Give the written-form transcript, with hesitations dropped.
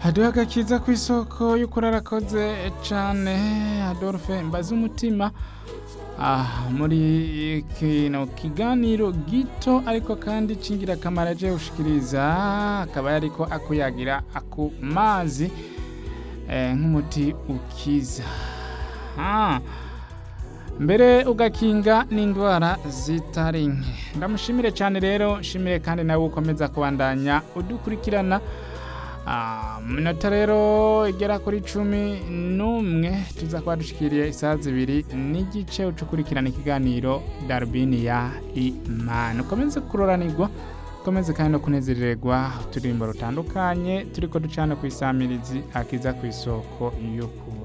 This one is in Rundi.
Haduha agakiza kw'isoko y'ukuri arakoze cane Adolphe Mbazumutima muri kino kiganiro gito ariko kandi c'ingirakamaro aje gushikiriza akaba yariko akuyagira aku mazi nk'umuti ukiza mbere ugakinga n'indwara zitari nke. Ndamushimire cyane rero, shimire kandi nawe ukomeza kubandanya udukurikirana. Minota rero igera kuri 11 tuza kuba dushikiriye isaha 2 n'igice ucukurikirana ikiganiro Darubini ya Imana. Ukomeze kuroranirwa, ukomeze kandi no kunezererwa uturimbo rutandukanye turiko ducana kw'isamirizi akiza kw'isoko y'ukuri.